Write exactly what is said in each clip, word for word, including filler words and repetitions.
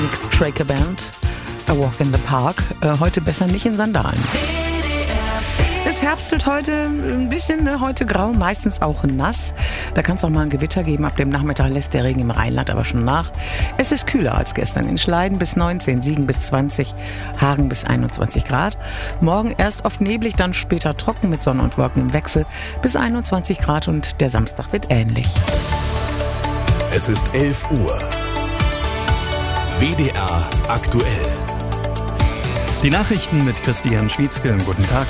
X-Tracker Band, A Walk in the Park. Äh, heute besser nicht in Sandalen. Es herbstelt heute ein bisschen, ne? Heute grau, meistens auch nass. Da kann es auch mal ein Gewitter geben. Ab dem Nachmittag lässt der Regen im Rheinland aber schon nach. Es ist kühler als gestern. In Schleiden bis neunzehn, Siegen bis zwanzig, Hagen bis einundzwanzig Grad. Morgen erst oft neblig, dann später trocken mit Sonne und Wolken im Wechsel bis einundzwanzig Grad und der Samstag wird ähnlich. Es ist elf Uhr. W D R aktuell. Die Nachrichten mit Christian Schwietzke. Guten Tag.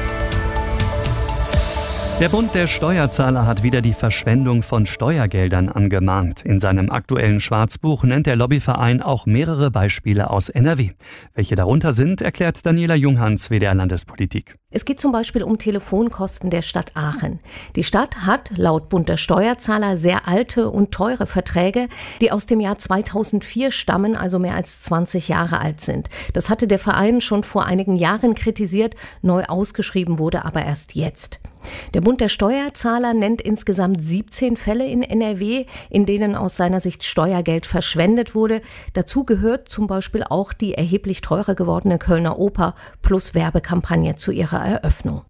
Der Bund der Steuerzahler hat wieder die Verschwendung von Steuergeldern angemahnt. In seinem aktuellen Schwarzbuch nennt der Lobbyverein auch mehrere Beispiele aus N R W. Welche darunter sind, erklärt Daniela Junghans, W D R Landespolitik. Es geht zum Beispiel um Telefonkosten der Stadt Aachen. Die Stadt hat laut Bund der Steuerzahler sehr alte und teure Verträge, die aus dem Jahr zweitausendvier stammen, also mehr als zwanzig Jahre alt sind. Das hatte der Verein schon vor einigen Jahren kritisiert, neu ausgeschrieben wurde aber erst jetzt. Der Bund der Steuerzahler nennt insgesamt siebzehn Fälle in N R W, in denen aus seiner Sicht Steuergeld verschwendet wurde. Dazu gehört zum Beispiel auch die erheblich teurer gewordene Kölner Oper plus Werbekampagne zu ihrer Eröffnung.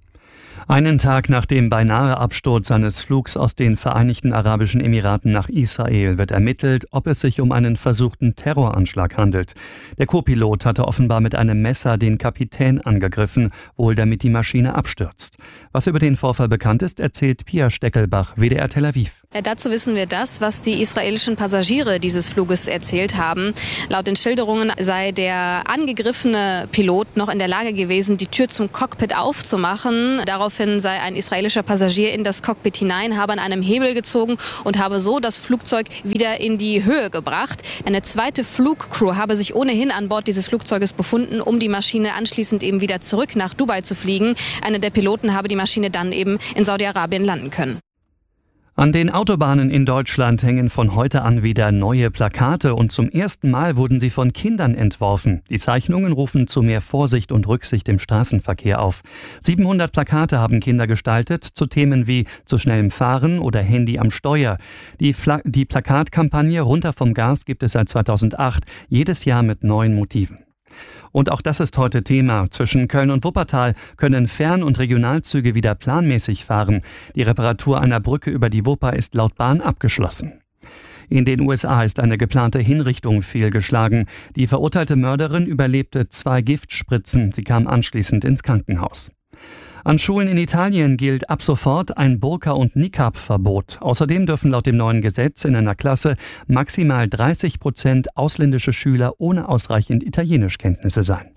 Einen Tag nach dem beinahe Absturz seines Flugs aus den Vereinigten Arabischen Emiraten nach Israel wird ermittelt, ob es sich um einen versuchten Terroranschlag handelt. Der Co-Pilot hatte offenbar mit einem Messer den Kapitän angegriffen, wohl damit die Maschine abstürzt. Was über den Vorfall bekannt ist, erzählt Pia Steckelbach, W D R Tel Aviv. Ja, dazu wissen wir das, was die israelischen Passagiere dieses Fluges erzählt haben. Laut den Schilderungen sei der angegriffene Pilot noch in der Lage gewesen, die Tür zum Cockpit aufzumachen. Daraufhin sei ein israelischer Passagier in das Cockpit hinein, habe an einem Hebel gezogen und habe so das Flugzeug wieder in die Höhe gebracht. Eine zweite Flugcrew habe sich ohnehin an Bord dieses Flugzeuges befunden, um die Maschine anschließend eben wieder zurück nach Dubai zu fliegen. Einer der Piloten habe die Maschine dann eben in Saudi-Arabien landen können. An den Autobahnen in Deutschland hängen von heute an wieder neue Plakate und zum ersten Mal wurden sie von Kindern entworfen. Die Zeichnungen rufen zu mehr Vorsicht und Rücksicht im Straßenverkehr auf. siebenhundert Plakate haben Kinder gestaltet zu Themen wie zu schnellem Fahren oder Handy am Steuer. Die, Fla- die Plakatkampagne Runter vom Gas gibt es seit zweitausendacht, jedes Jahr mit neuen Motiven. Und auch das ist heute Thema. Zwischen Köln und Wuppertal können Fern- und Regionalzüge wieder planmäßig fahren. Die Reparatur einer Brücke über die Wupper ist laut Bahn abgeschlossen. In den U S A ist eine geplante Hinrichtung fehlgeschlagen. Die verurteilte Mörderin überlebte zwei Giftspritzen. Sie kam anschließend ins Krankenhaus. An Schulen in Italien gilt ab sofort ein Burka- und Niqab-Verbot. Außerdem dürfen laut dem neuen Gesetz in einer Klasse maximal dreißig Prozent ausländische Schüler ohne ausreichend Italienischkenntnisse sein.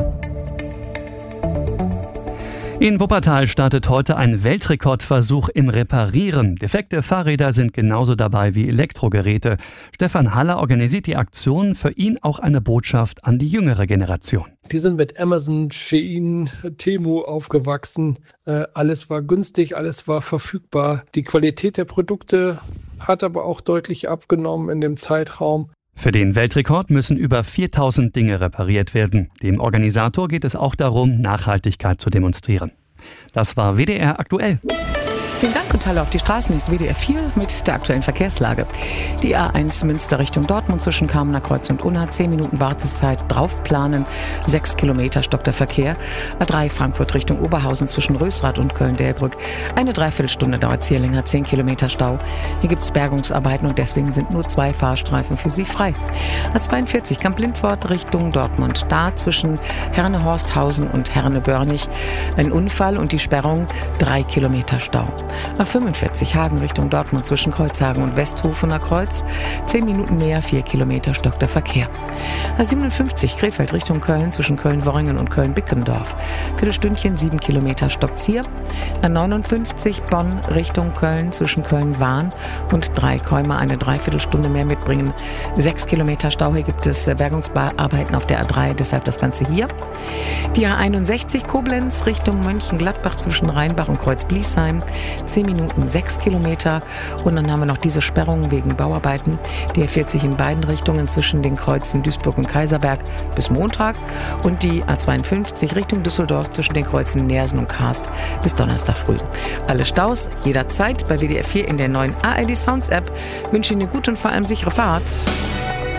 In Wuppertal startet heute ein Weltrekordversuch im Reparieren. Defekte Fahrräder sind genauso dabei wie Elektrogeräte. Stefan Haller organisiert die Aktion, für ihn auch eine Botschaft an die jüngere Generation. Die sind mit Amazon, Shein, Temu aufgewachsen. Äh, alles war günstig, alles war verfügbar. Die Qualität der Produkte hat aber auch deutlich abgenommen in dem Zeitraum. Für den Weltrekord müssen über viertausend Dinge repariert werden. Dem Organisator geht es auch darum, Nachhaltigkeit zu demonstrieren. Das war W D R aktuell. Vielen Dank und Hallo auf die Straßen. Ist W D R vier mit der aktuellen Verkehrslage. Die A eins Münster Richtung Dortmund zwischen Kamener Kreuz und Unna. zehn Minuten Wartezeit draufplanen. sechs Kilometer stockt der Verkehr. A drei Frankfurt Richtung Oberhausen zwischen Rösrath und Köln-Delbrück. Eine Dreiviertelstunde dauert es hier länger. zehn Kilometer Stau. Hier gibt es Bergungsarbeiten und deswegen sind nur zwei Fahrstreifen für Sie frei. A zweiundvierzig Kamp-Lindfort Richtung Dortmund. Da zwischen Herne-Horsthausen und Herne-Börnig ein Unfall und die Sperrung. drei Kilometer Stau. A fünfundvierzig Hagen Richtung Dortmund zwischen Kreuzhagen und Westhofener Kreuz. zehn Minuten mehr, vier Kilometer stockt der Verkehr. A siebenundfünfzig Krefeld Richtung Köln zwischen Köln-Worringen und Köln-Bickendorf. Viertelstündchen, sieben Kilometer stockt's hier. A neunundfünfzig Bonn Richtung Köln zwischen Köln-Wahn und Dreikäumer eine Dreiviertelstunde mehr mitbringen. sechs Kilometer Stau, hier gibt es Bergungsarbeiten auf der A drei, deshalb das Ganze hier. Die A einundsechzig Koblenz Richtung Mönchengladbach zwischen Rheinbach und Kreuz-Bliesheim. zehn Minuten, sechs Kilometer. Und dann haben wir noch diese Sperrungen wegen Bauarbeiten. Die A vierzig in beiden Richtungen zwischen den Kreuzen Duisburg und Kaiserberg bis Montag. Und die A zweiundfünfzig Richtung Düsseldorf zwischen den Kreuzen Neersen und Karst bis Donnerstag früh. Alle Staus jederzeit bei W D R vier in der neuen A R D Sounds App. Wünsche Ihnen eine gute und vor allem sichere Fahrt.